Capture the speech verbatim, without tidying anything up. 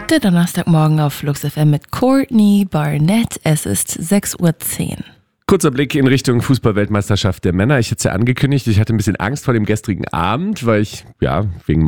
Der Donnerstagmorgen auf Flux F M mit Courtney Barnett. Es ist sechs Uhr zehn. Kurzer Blick in Richtung Fußball-Weltmeisterschaft der Männer. Ich hatte es ja angekündigt, ich hatte ein bisschen Angst vor dem gestrigen Abend, weil ich, ja, wegen